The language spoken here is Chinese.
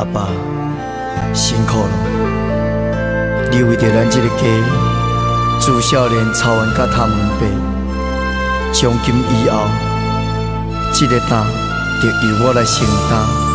阿爸，辛苦了！你为着咱这个家，自少年操完甲他们爸，从今以后，这个担就由我来承担。